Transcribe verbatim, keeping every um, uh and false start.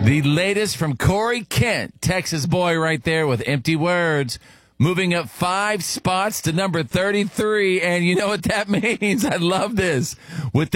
The latest from Corey Kent, Texas boy right there with Empty Words, moving up five spots to number thirty-three. And you know what that means? I love this. With